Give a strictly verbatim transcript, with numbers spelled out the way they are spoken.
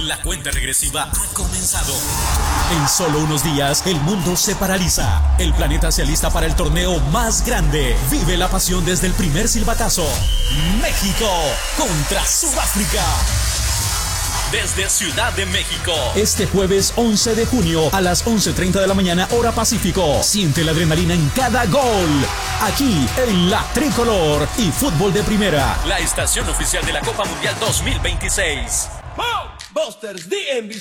La cuenta regresiva ha comenzado. En solo unos días, el mundo se paraliza. El planeta se alista para el torneo más grande. Vive la pasión desde el primer silbatazo. México contra Sudáfrica. Desde Ciudad de México. Este jueves once de junio a las once treinta de la mañana, hora Pacífico. Siente la adrenalina en cada gol. Aquí en La Tricolor y Fútbol de Primera. La estación oficial de la Copa Mundial dos mil veintiséis. Busters D M V